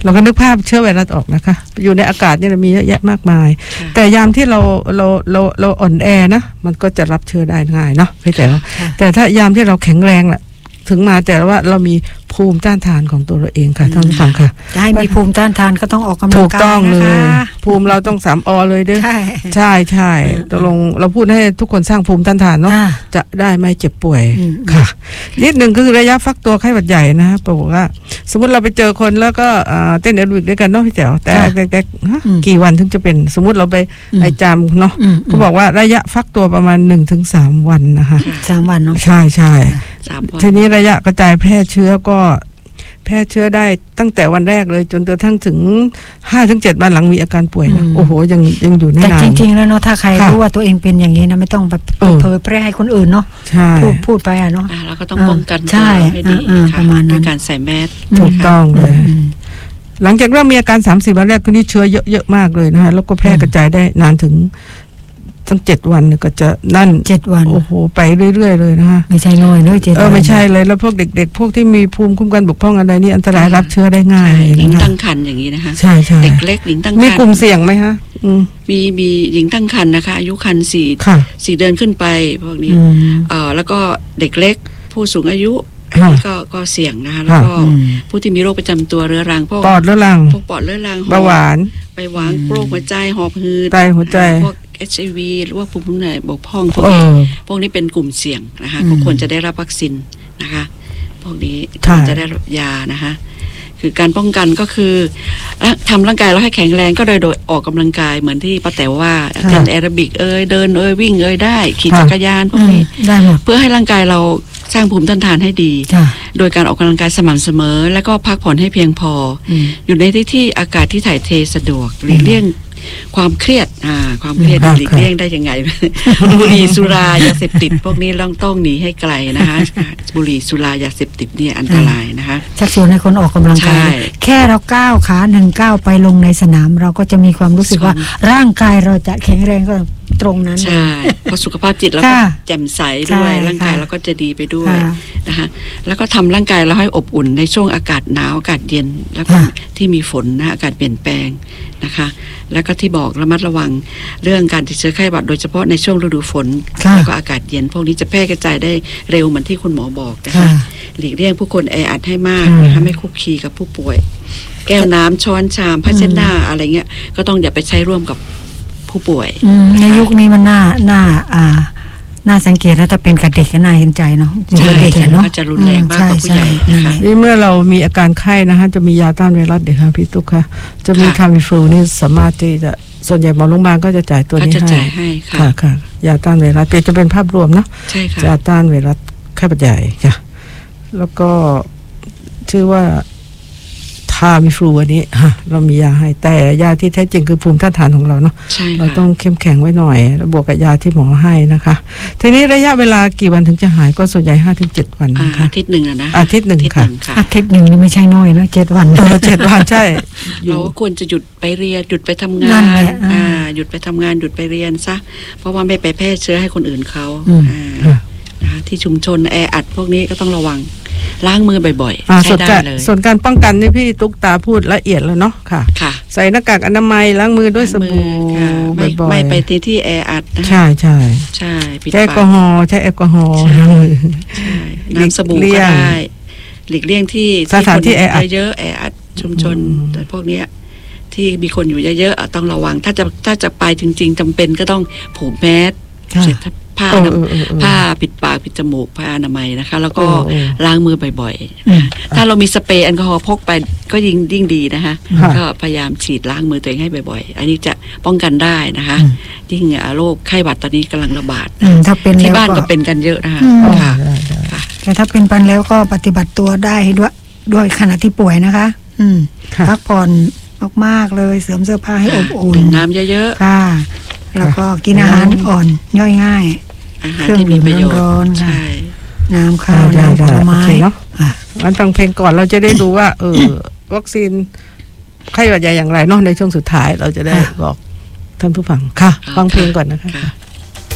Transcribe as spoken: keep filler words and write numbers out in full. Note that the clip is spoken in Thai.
เราก็นึกภาพเชื้อไวรัสออกนะคะอยู่ในอากาศนี่มีเยอะแยะมากมายแต่ยามที่เราเราเราเราอ่อนแอนะมันก็จะรับเชื้อได้ง่ายเนาะพี่แต่แต่ถ้ายามที่เราแข็งแรงล่ะถึงมาแต่ว่าเรามีภูมิต้านทานของตัวเราเองค่ะท่านผู้ฟังค่ะจะให้มีภูมิต้านทานก็ต้องออกกำลังกายถูกต้องเลยภูมิเราต้องสามอเลยด้วยใช่ใช่ใช่ตกลงเราพูดให้ทุกคนสร้างภูมิต้านทานเนาะจะได้ไม่เจ็บป่วยค่ะนิดหนึ่งก็คือระยะฟักตัวไข้หวัดใหญ่นะบอกว่าสมมติเราไปเจอคนแล้วก็เต้นแอโรบิกด้วยกันเนาะพี่แจ๋วแต่แต่กี่วันถึงจะเป็นสมมติเราไปไปจำเนาะเขาบอกว่าระยะฟักตัวประมาณหนึ่งถึงสามวันนะคะสามวันเนาะใช่ใช่ทีนี้ระยะกระจายแพร่เชื้อก็แพร่เชื้อได้ตั้งแต่วันแรกเลยจนกระทั่งถึง ห้าถึงเจ็ด วันหลังมีอาการป่วยนะโอ้โหยังยังอยู่นานแต่จริงๆแล้วเนาะถ้าใครรู้ว่าตัวเองเป็นอย่างนี้นะไม่ต้องไปเผยแพร่ให้คนอื่นเนาะพูดพูดไปอ่ะเนาะเราก็ต้องป้องกันใช่ประมาณนั้นการใส่แมสถูกต้องเลยหลังจากเริ่มมีอาการ สามสิบ วันแรกก็นี่เชื้อเยอะๆมากเลยนะคะแล้วก็แพร่กระจายได้นานถึงตั้งเจ็ดวันก็จะนั่นเจ็ดวันโอ้โหไปเรื่อยๆเลยนะคะไม่ใช่น้อยเลยเจ็ดวันเออไม่ใช่เลยแล้วพวกเด็กๆพวกที่มีภูมิคุ้มกันบกพร่องอะไรนี่อันตรายรับเชื้อได้ง่ายหญิงตั้งครรภ์อย่างนี้นะคะใช่ใช่เด็กเล็กหญิงตั้งครรภ์มีกลุ่มเสี่ยงไหมคะมีมีหญิงตั้งครรภ์นะคะอายุครรภ์สี่สี่เดือนขึ้นไปพวกนี้เอ่อแล้วก็เด็กเล็กผู้สูงอายุก็ก็เสี่ยงนะคะแล้วก็ผู้ที่มีโรคประจำตัวเรื้อรังพวกปอดเรื้อรังพวกปอดเรื้อรังเบาหวานไปหวานโรคหัวใจหอบหืดไตหัวใจพวก เอช ไอ วี หรือว่าภูมิคุ้มกันบกพร่องพวกนี้พวกนี้เป็นกลุ่มเสี่ยงนะคะก็ควรจะได้รับวัคซีนนะคะพวกนี้จะได้รับยานะคะคือการป้องกันก็คือทำร่างกายเราให้แข็งแรงก็โดยโดยออกกำลังกายเหมือนที่ป้าแต๋วว่าเต้นแอโรบิกเอ้ยเดินเอ้ยวิ่งเอ้ยได้ขี่จักรยานพวกนี้เพื่อให้ร่างกายเราสร้างภูมิต้านทานให้ดีโดยการออกกำลังกายสม่ำเสมอและก็พักผ่อนให้เพียงพออยู่ในที่ที่อากาศที่ถ่ายเทสะดวกหลีกเลี่ยงความเครียดอ่าความเครียดหลีกเลี่ยงได้ยังไงบุหรี่สุรายาเสพติดพวกนี้ต้องต้องหนีให้ไกลนะคะบุหรี่สุรายาเสพติดเนี่ยอันตรายนะคะชักชวนให้คนออกกำลังกายแค่เราก้าวขาหนึ่งก้าวไปลงในสนามเราก็จะมีความรู้สึกว่าร่างกายเราจะแข็งแรงก็ตรงนั้นใช่เพราะสุขภาพจิตเราก็แจ่มใสด้วยร่างกายเราก็จะดีไปด้วยนะคะแล้วก็ทำร่างกายเราให้อบอุ่นในช่วงอากาศหนาวอากาศเย็นแล้วก็ที่มีฝนนะอากาศเปลี่ยนแปลงนะคะแล้วก็ที่บอกระมัดระวังเรื่องการติดเชื้อไข้หวัดโดยเฉพาะในช่วงฤดูฝนแล้วก็อากาศเย็นพวกนี้จะแพร่กระจายได้เร็วเหมือนที่คุณหมอบอกนะคะหลีกเลี่ยงผู้คนแออัดให้มากนะคะไม่คุกคีกับผู้ป่วยแก้วน้ำช้อนชามผ้าเช็ดหน้าอะไรเงี้ยก็ต้องอย่าไปใช้ร่วมกับผู้ป่วยในยุคนี้มันน่าน่าอ่าน่าสังเกตแล้วถ้าเป็นกับเด็กก็น่าเห็นใจเนาะเด็กเนาะจะรุนแรงมากกว่าผู้ใหญ่นะคะนี่เมื่อเรามีอาการไข้นะคะจะมียาต้านไวรัสเด็กค่ะพี่ตุ๊กค่ะจะมีทามิฟลูนี่สามารถที่จะส่วนใหญ่หมอโรงพยาบาลก็จะจ่ายตัวนี้ให้ค่ะค่ะยาต้านไวรัสเป็นจะเป็นภาพรวมเนาะใช่ค่ะยาต้านไวรัสไข้หวัดใหญ่ค่ะแล้วก็ชื่อว่าทามิฟลูอันนี้ฮะเรามียาให้แต่ยาที่แท้จริงคือภูมิต้านทานของเราเนาะเราต้องเข้มแข็งไว้หน่อยแล้วบวกกับยาที่หมอให้นะคะทีนี้ระยะเวลากี่วันถึงจะหายก็ส่วนใหญ่ ห้าถึงเจ็ด วันนะคะอาทิตย์นึงนะอาทิตย์นึงค่ะอาทิตย์นึงนี่ไม่ใช่น้อยนะเจ็ดวันเออเจ็ดวันใช่เราควรจะหยุดไปเรียนหยุดไปทำงานอ่าหยุดไปทำงานหยุดไปเรียนซะเพราะว่าไม่ไปแพร่เชื้อให้คนอื่นเขาอ่าที่ชุมชนแออัดพวกนี้ก็ต้องระวังล้างมือบ่อยๆใช้ได้เลยส่วนการป้องกันนี่พี่ตุ๊กตาพูดละเอียดแล้วเนาะค่ะใส่หน้ากากอนามัยล้างมือด้วยสบู่บ่อยๆไม่ไปที่ที่แออัดใช่ใช่ใช่ใช้แอลกอฮอล์ใช้แอลกอฮอล์น้ำสบู่ก็ได้หลีกเลี่ยงที่สถานที่แออัดเยอะแออัดชุมชนแต่พวกนี้ที่มีคนอยู่เยอะๆต้องระวังถ้าจะถ้าจะไปจริงๆจำเป็นก็ต้องผูกแมสผ้าผ้าปิดปากปิดจมูกผ้าอนามัยนะคะแล้วก็ล้างมือบ่อยๆถ้าเรามีสเปรย์แอลกอฮอล์พกไปก็ยิ่งยิ่งดีนะคะก็พยายามฉีดล้างมือตัวเองให้บ่อยๆอันนี้จะป้องกันได้นะคะยิ่งโรคไข้หวัดตอนนี้กำลังระบาดที่บ้านก็เป็นกันเยอะนะคะแต่ถ้าเป็นปันแล้วก็ปฏิบัติตัวได้ด้วยด้วยขณะที่ป่วยนะคะพักผ่อนมากๆเลยเสริมเสื้อผ้าให้อบอุ่นน้ำเยอะๆค่ะแล้วก็กินอาหารอ่อนย่อยง่ายเครื่องดื่มร้อนๆค่ะน้ำข้าวน้ำผลไม้เนาะงั้นฟังเพลงก่อนเราจะได้ดูว่าเออวัคซีนไข้หวัดใหญ่อย่างไรเนาะในช่วงสุดท้ายเราจะได้บอกท่านผู้ฟังค่ะฟังเพลงก่อนนะคะ